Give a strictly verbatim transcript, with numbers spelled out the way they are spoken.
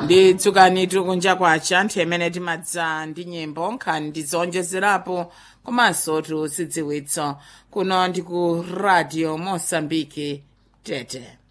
ndidzukani tikunja kwacha anthu amene timadza ndi nyimbo nkhani ndizonjezerapo komanso tizidziwitso kuno ndi ku radio Mosambiki Tete.